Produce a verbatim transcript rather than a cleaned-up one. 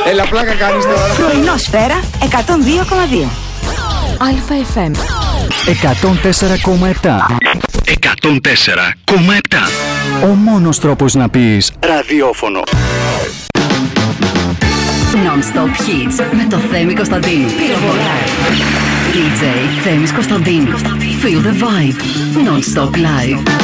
Έλα, πλάκα κάνεις τώρα. Πρωινό Σφαίρα εκατόν δύο κόμμα δύο. Αλφα εφ εμ εκατόν τέσσερα κόμμα επτά. εκατόν τέσσερα κόμμα επτά. Ο μόνος τρόπος να πεις ραδιόφωνο. Non-stop hits με το Θέμη Κωνσταντίνου. Πυροβολάει. ντι τζέι Θέμης Κωνσταντίνου. Feel the vibe. Non-stop live.